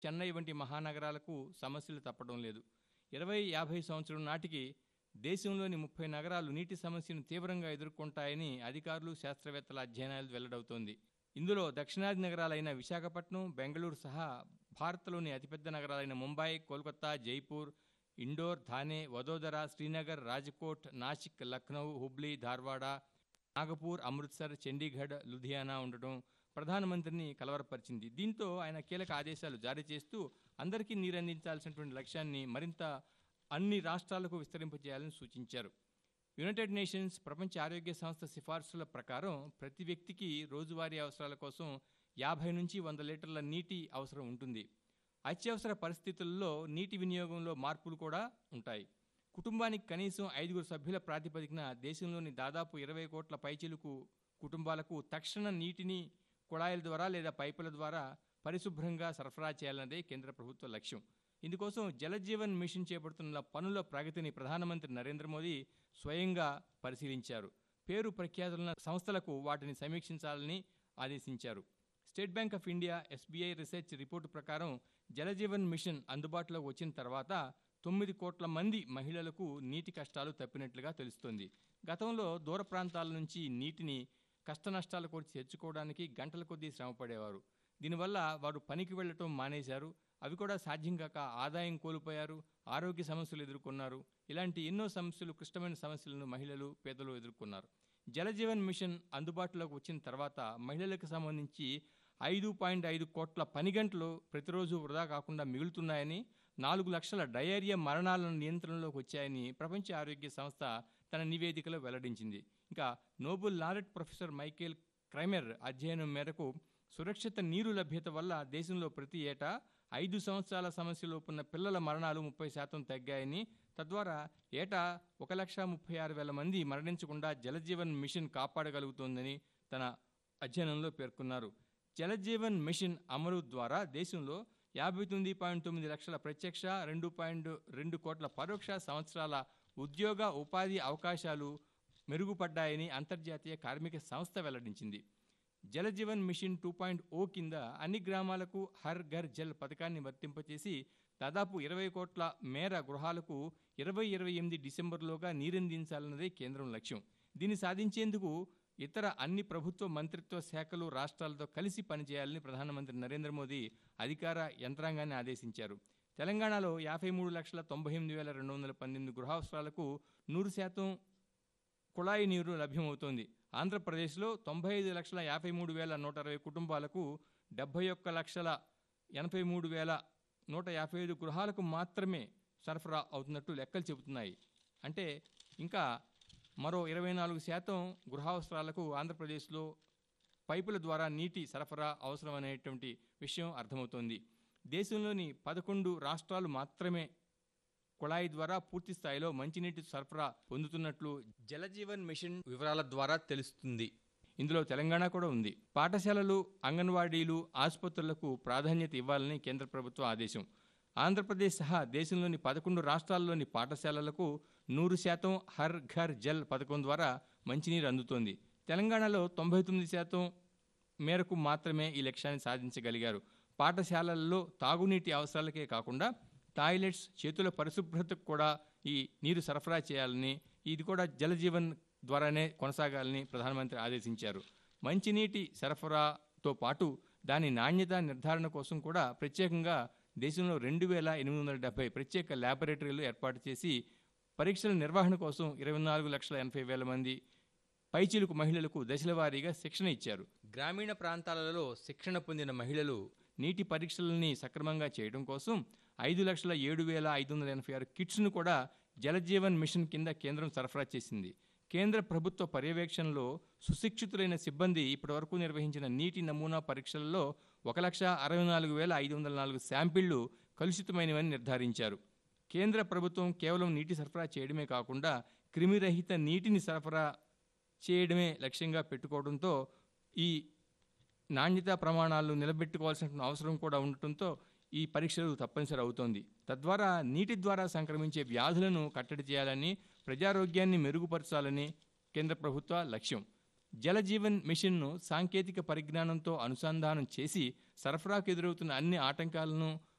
చెన్నై వంటి మహానగరాలకు సమస్యలు తప్పడం లేదు. 2050 సంవత్సరం నాటికి దేశంలోని 30 నగరాలు నీటి సమస్యను తీవ్రంగా ఎదుర్కొంటాయని అధికారులు, శాస్త్రవేత్తల అధ్యయనాలు వెల్లడవుతోంది. ఇందులో దక్షిణాది నగరాలైన విశాఖపట్నం, బెంగళూరు సహా భారత్లోని అతిపెద్ద నగరాలైన ముంబై, కోల్కతా, జైపూర్, ఇండోర్, థానే, వదోదర, శ్రీనగర్, రాజ్కోట్, నాసిక్, లక్నౌ, హుబ్లీ, ధార్వాడ, నాగపూర్, అమృత్సర్, చండీగఢ్, లుధియానా ఉండటం ప్రధానమంత్రిని కలవరపరిచింది. దీంతో ఆయన కీలక ఆదేశాలు జారీ చేస్తూ అందరికీ నీరందించాల్సినటువంటి లక్ష్యాన్ని మరింత అన్ని రాష్ట్రాలకు విస్తరింపజేయాలని సూచించారు. యునైటెడ్ నేషన్స్, ప్రపంచ ఆరోగ్య సంస్థ సిఫార్సుల ప్రకారం ప్రతి వ్యక్తికి రోజువారీ అవసరాల కోసం 50 నుంచి 100 లీటర్ల నీటి అవసరం ఉంటుంది. అత్యవసర పరిస్థితుల్లో నీటి వినియోగంలో మార్పులు కూడా ఉంటాయి. కుటుంబానికి కనీసం 5 సభ్యుల ప్రాతిపదికన దేశంలోని దాదాపు 20 కోట్ల పైచిలుకు కుటుంబాలకు తక్షణ నీటిని కుళాయిల ద్వారా లేదా పైపుల ద్వారా పరిశుభ్రంగా సరఫరా చేయాలన్నదే కేంద్ర ప్రభుత్వ లక్ష్యం. ఇందుకోసం జలజీవన్ మిషన్ చేపడుతున్న పనుల ప్రగతిని ప్రధానమంత్రి నరేంద్ర మోదీ స్వయంగా పరిశీలించారు. పేరు ప్రఖ్యాతులున్న సంస్థలకు వాటిని సమీక్షించాలని ఆదేశించారు. State bank of India, SBI research report ప్రకారం జలజీవన్ మిషన్ అందుబాటులోకి వచ్చిన తర్వాత 9 కోట్ల మంది మహిళలకు నీటి కష్టాలు తప్పినట్లుగా తెలుస్తోంది. గతంలో దూర ప్రాంతాల నుంచి నీటిని కష్టనష్టాల కొరకు తెచ్చుకోవడానికి గంటల కొద్దీ శ్రమపడేవారు. దీనివల్ల వారు పనికి వెళ్లటం మానేశారు. అవి కూడా సాధ్యం కాక ఆదాయం కోల్పోయారు, ఆరోగ్య సమస్యలు ఎదుర్కొన్నారు. ఇలాంటి ఎన్నో సమస్యలు, క్లిష్టమైన సమస్యలను మహిళలు, పేదలు ఎదుర్కొన్నారు. జలజీవన్ మిషన్ అందుబాటులోకి వచ్చిన తర్వాత మహిళలకు సంబంధించి 5.5 కోట్ల పని గంటలు ప్రతిరోజు వృధా కాకుండా మిగులుతున్నాయని, 4 లక్షల డయేరియా మరణాలను నియంత్రణలోకి వచ్చాయని ప్రపంచ ఆరోగ్య సంస్థ తన నివేదికలో వెల్లడించింది. ఇంకా నోబెల్ లారెట్ ప్రొఫెసర్ మైకేల్ క్రైమెర్ అధ్యయనం మేరకు సురక్షిత నీరు లభ్యత వల్ల దేశంలో ప్రతి ఏటా 5 సంవత్సరాల సమస్యలోపు ఉన్న పిల్లల మరణాలు 30% తగ్గాయని, తద్వారా ఏటా 1,36,000 మంది మరణించకుండా జలజీవన్ మిషన్ కాపాడగలుగుతోందని తన అధ్యయనంలో పేర్కొన్నారు. జలజీవన్ మిషన్ అమలు ద్వారా దేశంలో 59.9 లక్షల ప్రత్యక్ష, 2.2 కోట్ల పరోక్ష సంవత్సరాల ఉద్యోగ, ఉపాధి అవకాశాలు మెరుగుపడ్డాయని అంతర్జాతీయ కార్మిక సంస్థ వెల్లడించింది. జలజీవన్ మిషన్ 2.0 కింద అన్ని గ్రామాలకు హర్ ఘర్ జల్ పథకాన్ని వర్తింపచేసి దాదాపు 20 కోట్ల మేర గృహాలకు 2028 డిసెంబర్లోగా నీరందించాలన్నదే కేంద్రం లక్ష్యం. దీన్ని సాధించేందుకు ఇతర అన్ని ప్రభుత్వ మంత్రిత్వ శాఖలు, రాష్ట్రాలతో కలిసి పనిచేయాలని ప్రధానమంత్రి నరేంద్ర మోదీ అధికార యంత్రాంగాన్ని ఆదేశించారు. తెలంగాణలో 53,98,218 గృహావసరాలకు 100% కుళాయి నీరు లభ్యమవుతోంది. ఆంధ్రప్రదేశ్లో 95,53,160 కుటుంబాలకు 71,83,155 గృహాలకు మాత్రమే సరఫరా అవుతున్నట్టు లెక్కలు చెబుతున్నాయి. అంటే ఇంకా మరో 24% గృహావసరాలకు ఆంధ్రప్రదేశ్లో పైపుల ద్వారా నీటి సరఫరా అవసరం అనేటువంటి విషయం అర్థమవుతోంది. దేశంలోని 11 రాష్ట్రాలు మాత్రమే కుళాయి ద్వారా పూర్తి స్థాయిలో మంచినీటి సరఫరా పొందుతున్నట్లు జలజీవన్ మిషన్ వివరాల ద్వారా తెలుస్తుంది. ఇందులో తెలంగాణ కూడా ఉంది. పాఠశాలలు, అంగన్వాడీలు, ఆసుపత్రులకు ప్రాధాన్యత ఇవ్వాలని కేంద్ర ప్రభుత్వ ఆదేశం. ఆంధ్రప్రదేశ్ సహా దేశంలోని 11 రాష్ట్రాల్లోని పాఠశాలలకు 100% హర్ ఘర్ జల్ పథకం ద్వారా మంచినీరు అందుతోంది. తెలంగాణలో 99% మేరకు మాత్రమే ఈ లక్ష్యాన్ని సాధించగలిగారు. పాఠశాలల్లో తాగునీటి అవసరాలకే కాకుండా టాయిలెట్స్, చేతుల పరిశుభ్రతకు కూడా ఈ నీరు సరఫరా చేయాలని, ఇది కూడా జలజీవన్ ద్వారానే కొనసాగాలని ప్రధానమంత్రి ఆదేశించారు. మంచినీటి సరఫరాతో పాటు దాని నాణ్యత నిర్ధారణ కోసం కూడా ప్రత్యేకంగా దేశంలో 2,870 ప్రత్యేక ల్యాబొరేటరీలు ఏర్పాటు చేసి పరీక్షల నిర్వహణ కోసం 24,80,000 మంది పైచిలుకు మహిళలకు దశలవారీగా శిక్షణ ఇచ్చారు. గ్రామీణ ప్రాంతాలలో శిక్షణ పొందిన మహిళలు నీటి పరీక్షలని సక్రమంగా చేయడం కోసం 5,07,586 కిట్స్ను కూడా జలజీవన్ మిషన్ కింద కేంద్రం సరఫరా చేసింది. కేంద్ర ప్రభుత్వ పర్యవేక్షణలో సుశిక్షితులైన సిబ్బంది ఇప్పటివరకు నిర్వహించిన నీటి నమూనా పరీక్షలలో 1,64,504 శాంపిళ్లు కలుషితమైనవని నిర్ధారించారు. కేంద్ర ప్రభుత్వం కేవలం నీటి సరఫరా చేయడమే కాకుండా క్రిమిరహిత నీటిని సరఫరా చేయడమే లక్ష్యంగా పెట్టుకోవడంతో ఈ నాణ్యతా ప్రమాణాలను నిలబెట్టుకోవాల్సిన అవసరం కూడా ఉండటంతో ఈ పరీక్షలు తప్పనిసరి అవుతోంది. తద్వారా నీటి ద్వారా సంక్రమించే వ్యాధులను కట్టడి చేయాలని, ప్రజారోగ్యాన్ని మెరుగుపరచాలని కేంద్ర ప్రభుత్వ లక్ష్యం. జలజీవన్ మిషన్ను సాంకేతిక పరిజ్ఞానంతో అనుసంధానం చేసి సరఫరాకు ఎదురవుతున్న అన్ని ఆటంకాలను